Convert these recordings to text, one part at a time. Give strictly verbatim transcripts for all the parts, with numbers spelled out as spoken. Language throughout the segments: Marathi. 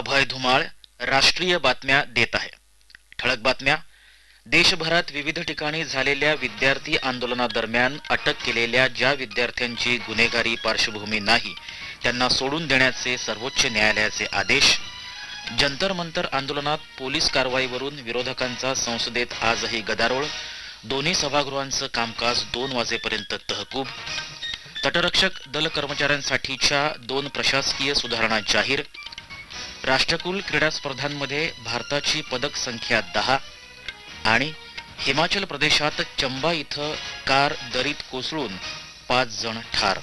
अभय धुमाळ राष्ट्रीय बातम्या देत आहे। ठळक बातम्या। देशभरात विविध ठिकाणी झालेल्या विद्यार्थी आंदोलनादरम्यान अटक केलेल्या ज्या विद्यार्थ्यांची गुन्हेगारी पार्श्वभूमी नाही त्यांना सोडून देण्याचे सर्वोच्च न्यायालयाचे आदेश। जंतर मंतर आंदोलनात पोलीस कारवाईवरून विरोधकांचा संसदेत आजही गदारोळ। दोन्ही सभागृहांचं कामकाज दोन वाजेपर्यंत तहकूब। तटरक्षक दल कर्मचाऱ्यांसाठीच्या दोन प्रशासकीय सुधारणा जाहीर। राष्ट्रकुल क्रीडा स्पर्धांमध्ये भारताची पदक संख्या दहा। आणि हिमाचल प्रदेशात चंबा इथं कार दरीत कोसळून पाच जण ठार।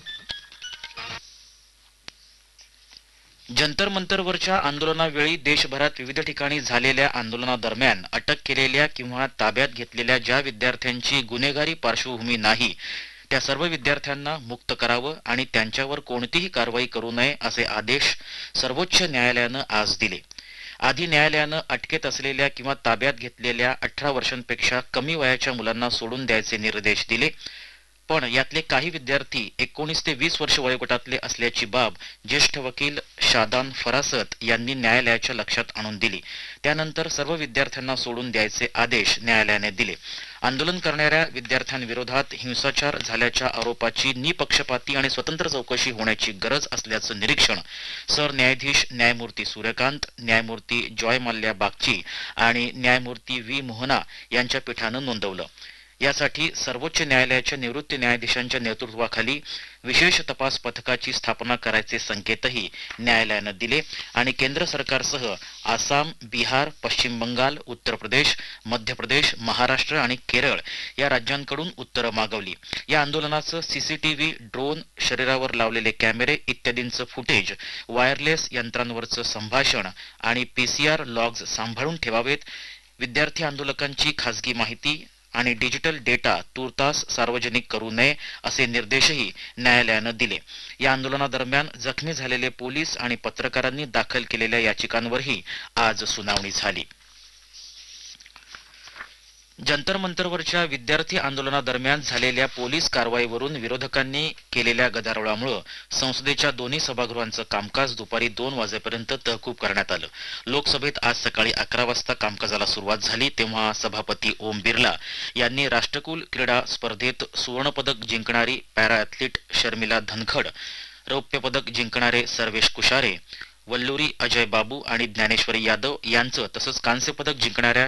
जंतर मंतरवरच्या आंदोलनावेळी देशभरात विविध ठिकाणी झालेल्या आंदोलनादरम्यान अटक केलेल्या किंवा ताब्यात घेतलेल्या ज्या विद्यार्थ्यांची गुन्हेगारी पार्श्वभूमी नाही त्या सर्व विद्यार्थ्यांना मुक्त करावं आणि त्यांच्यावर कोणतीही कारवाई करू नये असे आदेश सर्वोच्च न्यायालयानं आज दिले। आधी न्यायालयानं अटकेत असलेल्या किंवा ताब्यात घेतलेल्या अठरा वर्षांपेक्षा कमी वयाच्या मुलांना सोडून द्यायचे निर्देश दिले, पण यातले काही विद्यार्थी एकोणीस ते वीस वर्ष वयोगटातले असल्याची बाब ज्येष्ठ वकील शादान फरासत यांनी न्यायालयाच्या लक्षात आणून दिली। त्यानंतर सर्व विद्यार्थ्यांना सोडून द्यायचे आदेश न्यायालयाने दिले। आंदोलन करणाऱ्या विद्यार्थ्यांविरोधात हिंसाचार झाल्याच्या आरोपाची निपक्षपाती आणि स्वतंत्र चौकशी होण्याची गरज असल्याचं निरीक्षण सरन्यायाधीश न्यायमूर्ती सूर्यकांत, न्यायमूर्ती जॉय मल्ल्या बागची आणि न्यायमूर्ती व्ही मोहना यांच्या पीठानं नोंदवलं। यासाठी सर्वोच्च न्यायालयाच्या निवृत्त न्यायाधीशांच्या नेतृत्वाखाली विशेष तपास पथकाची स्थापना करायचे संकेतही न्यायालयानं दिले आणि केंद्र सरकारसह आसाम, बिहार, पश्चिम बंगाल, उत्तर प्रदेश, मध्य प्रदेश, महाराष्ट्र आणि केरळ या राज्यांकडून उत्तरं मागवली। या आंदोलनाचं सीसीटीव्ही, ड्रोन, शरीरावर लावलेले कॅमेरे इत्यादींचं फुटेज, वायरलेस यंत्रांवरचं संभाषण आणि पीसीआर लॉग्स सांभाळून ठेवावेत। विद्यार्थी आंदोलकांची खासगी माहिती आणि डिजिटल डेटा तुर्तास सार्वजनिक करू नये असे निर्देशही न्यायालयानं दिले। या आंदोलनादरम्यान जखमी झालेले पोलीस आणि पत्रकारांनी दाखल केलेल्या याचिकांवरही आज सुनावणी झाली। जंतर मंतरवरच्या विद्यार्थी आंदोलनादरम्यान झालेल्या पोलीस कारवाईवरून विरोधकांनी केलेल्या गदारोळामुळे संसदेच्या दोन्ही सभागृहांचं कामकाज दुपारी दोन वाजेपर्यंत तहकूब करण्यात आलं। लोकसभेत आज सकाळी अकरा वाजता कामकाजाला सुरुवात झाली तेव्हा सभापती ओम बिर्ला यांनी राष्ट्रकुल क्रीडा स्पर्धेत सुवर्णपदक जिंकणारी पॅरा ॲथलीट शर्मिला धनखड, रौप्य पदक जिंकणारे सर्वेश कुशारे, वल्लुरी अजय बाबू आणि ज्ञानेश्वरी यादव यांचं तसंच कांस्य पदक जिंकणाऱ्या